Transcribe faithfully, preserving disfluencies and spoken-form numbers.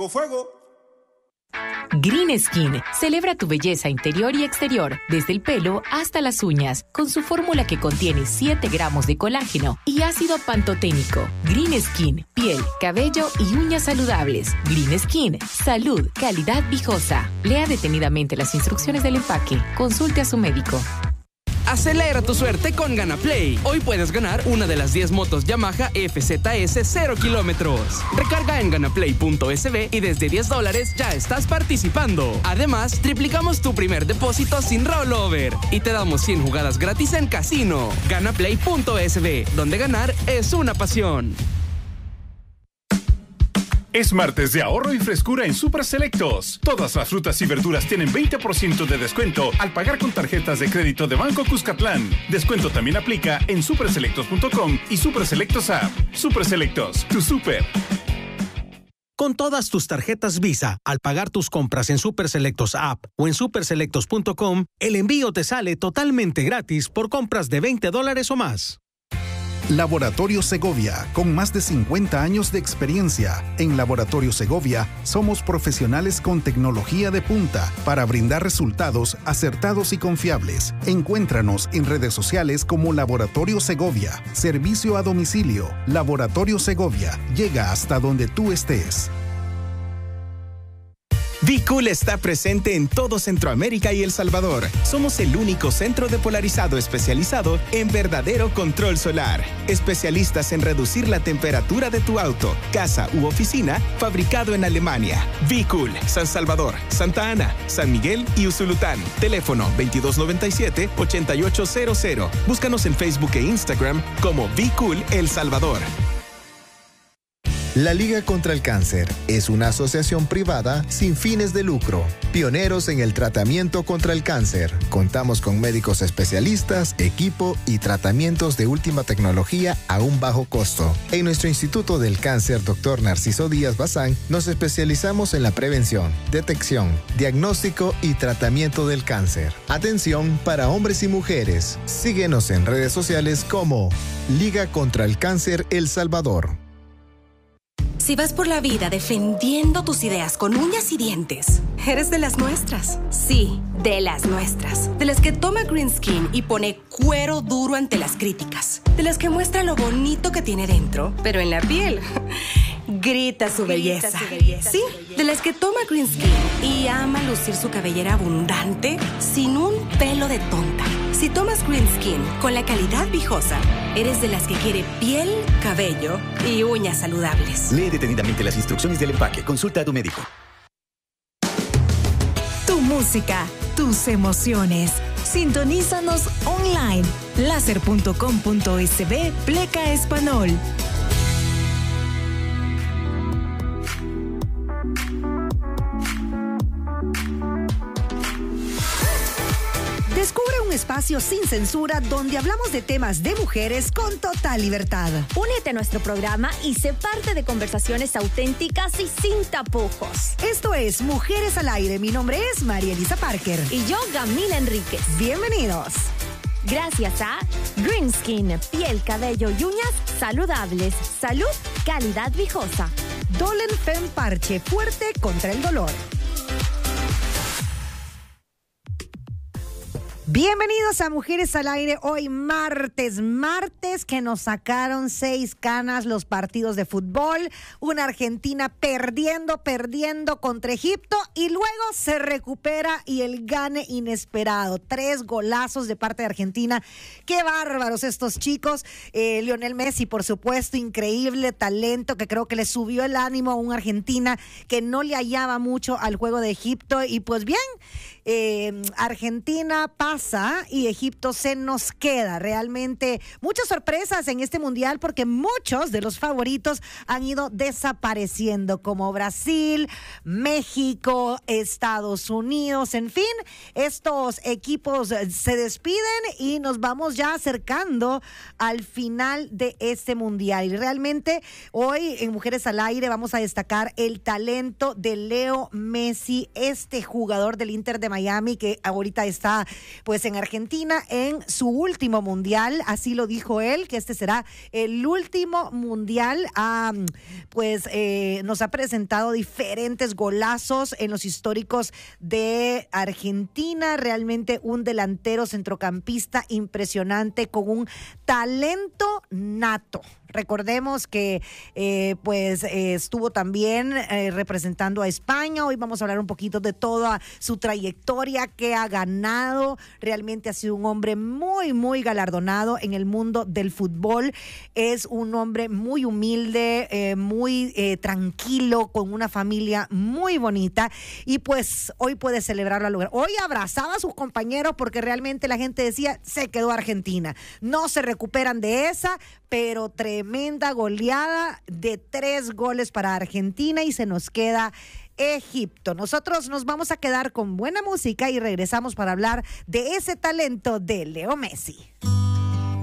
¡Fuego, fuego! Green Skin celebra tu belleza interior y exterior, desde el pelo hasta las uñas, con su fórmula que contiene siete gramos de colágeno y ácido pantoténico. Green Skin, piel, cabello y uñas saludables. Green Skin, salud, calidad viejosa. Lea detenidamente las instrucciones del empaque. Consulte a su médico. Acelera tu suerte con GanaPlay. Hoy puedes ganar una de las diez motos Yamaha F Z S cero kilómetros. Recarga en ganaplay punto es be y desde diez dólares ya estás participando. Además, triplicamos tu primer depósito sin rollover y te damos cien jugadas gratis en casino. ganaplay punto es be, donde ganar es una pasión. Es martes de ahorro y frescura en Super Selectos. Todas las frutas y verduras tienen veinte por ciento de descuento al pagar con tarjetas de crédito de Banco Cuscatlán. Descuento también aplica en super selectos punto com y Super Selectos App. Super Selectos, tu super. Con todas tus tarjetas Visa, al pagar tus compras en Super Selectos App o en super selectos punto com, el envío te sale totalmente gratis por compras de veinte dólares o más. Laboratorio Segovia, con más de cincuenta años de experiencia. En Laboratorio Segovia somos profesionales con tecnología de punta para brindar resultados acertados y confiables. Encuéntranos en redes sociales como Laboratorio Segovia. Servicio a domicilio. Laboratorio Segovia. Llega hasta donde tú estés. V-Cool está presente en todo Centroamérica y El Salvador. Somos el único centro depolarizado especializado en verdadero control solar. Especialistas en reducir la temperatura de tu auto, casa u oficina, fabricado en Alemania. V-Cool, San Salvador, Santa Ana, San Miguel y Usulután. Teléfono veintidós noventa y siete, ochenta y ocho cero cero. Búscanos en Facebook e Instagram como V-Cool El Salvador. La Liga contra el Cáncer es una asociación privada sin fines de lucro, pioneros en el tratamiento contra el cáncer. Contamos con médicos especialistas, equipo y tratamientos de última tecnología a un bajo costo. En nuestro Instituto del Cáncer, doctor Narciso Díaz Bazán, nos especializamos en la prevención, detección, diagnóstico y tratamiento del cáncer. Atención para hombres y mujeres. Síguenos en redes sociales como Liga contra el Cáncer El Salvador. Si vas por la vida defendiendo tus ideas con uñas y dientes, eres de las nuestras. Sí, de las nuestras. De las que toma Green Skin y pone cuero duro ante las críticas. De las que muestra lo bonito que tiene dentro, pero en la piel grita su belleza. Grita su belleza. Sí, de las que toma Green Skin y ama lucir su cabellera abundante sin un pelo de tonta. Si tomas Green Skin con la calidad viejosa, eres de las que quiere piel, cabello y uñas saludables. Lee detenidamente las instrucciones del empaque. Consulta a tu médico. Tu música, tus emociones. Sintonízanos online. láser punto com punto es be pleca español. Descubre un espacio sin censura donde hablamos de temas de mujeres con total libertad. Únete a nuestro programa y sé parte de conversaciones auténticas y sin tapujos. Esto es Mujeres al Aire. Mi nombre es María Elisa Parker. Y yo, Gamila Enríquez. Bienvenidos. Gracias a Green Skin, piel, cabello y uñas saludables. Salud, calidad viejosa. Dolen Fem Parche, fuerte contra el dolor. Bienvenidos a Mujeres al Aire, hoy martes, martes que nos sacaron seis canas los partidos de fútbol, una Argentina perdiendo, perdiendo contra Egipto y luego se recupera y el gane inesperado, tres golazos de parte de Argentina, qué bárbaros estos chicos, eh, Lionel Messi por supuesto, increíble talento que creo que le subió el ánimo a una Argentina que no le hallaba mucho al juego de Egipto y pues bien, eh, Argentina pasa y Egipto se nos queda. Realmente muchas sorpresas en este mundial porque muchos de los favoritos han ido desapareciendo como Brasil, México, Estados Unidos, en fin, estos equipos se despiden y nos vamos ya acercando al final de este mundial y realmente hoy en Mujeres al Aire vamos a destacar el talento de Leo Messi, este jugador del Inter de Miami, que ahorita está pues en Argentina en su último mundial. Así lo dijo él, que este será el último mundial. Ah, pues eh, nos ha presentado diferentes golazos en los históricos de Argentina. Realmente un delantero centrocampista impresionante con un talento nato. Recordemos que eh, pues eh, estuvo también eh, representando a España. Hoy vamos a hablar un poquito de toda su trayectoria que ha ganado. Realmente ha sido un hombre muy, muy galardonado en el mundo del fútbol. Es un hombre muy humilde, eh, muy eh, tranquilo, con una familia muy bonita. Y pues hoy puede celebrarlo al lugar. Hoy abrazaba a sus compañeros porque realmente la gente decía, se quedó Argentina. No se recuperan de esa, pero tremenda goleada de tres goles para Argentina y se nos queda Egipto. Nosotros nos vamos a quedar con buena música y regresamos para hablar de ese talento de Leo Messi.